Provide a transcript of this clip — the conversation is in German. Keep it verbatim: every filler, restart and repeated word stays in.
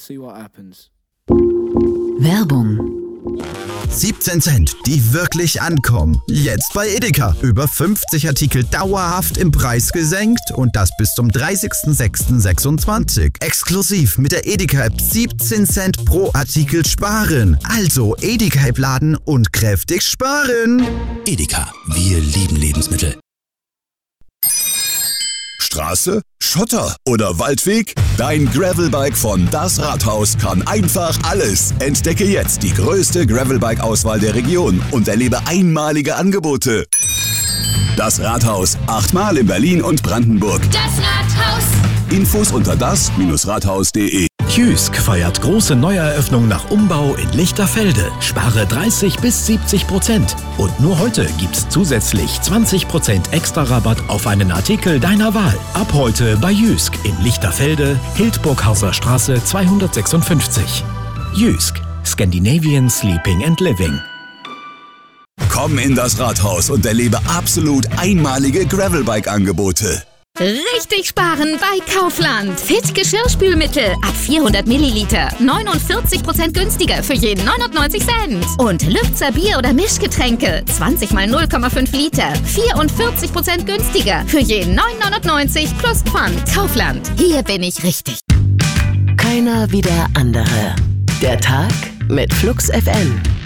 see what happens. Werbung. siebzehn Cent, die wirklich ankommen. Jetzt bei Edeka. Über fünfzig Artikel dauerhaft im Preis gesenkt und das bis zum dreißigsten sechsten sechsundzwanzig. Exklusiv mit der Edeka-App siebzehn Cent pro Artikel sparen. Also Edeka-App laden und kräftig sparen. Edeka, wir lieben Lebensmittel. Straße, Schotter oder Waldweg? Dein Gravelbike von Das Rathaus kann einfach alles. Entdecke jetzt die größte Gravelbike-Auswahl der Region und erlebe einmalige Angebote. Das Rathaus, achtmal in Berlin und Brandenburg. Das Rathaus. Infos unter das Rathaus punkt de. Jysk feiert große Neueröffnung nach Umbau in Lichterfelde. Spare dreißig bis siebzig Prozent. Und nur heute gibt's zusätzlich zwanzig Prozent extra Rabatt auf einen Artikel deiner Wahl. Ab heute bei Jysk in Lichterfelde, Hildburghauser Straße zweihundertsechsundfünfzig. Jysk, Scandinavian Sleeping and Living. Komm in das Rathaus und erlebe absolut einmalige Gravelbike-Angebote. Richtig sparen bei Kaufland. Fit Geschirrspülmittel ab vierhundert Milliliter. neunundvierzig Prozent günstiger für jeden neunundneunzig Cent. Und Lübzer Bier- oder Mischgetränke. zwanzig mal null Komma fünf Liter. vierundvierzig Prozent günstiger für jeden neun neunundneunzig plus Pfand. Kaufland. Hier bin ich richtig. Keiner wie der andere. Der Tag mit Flux F M.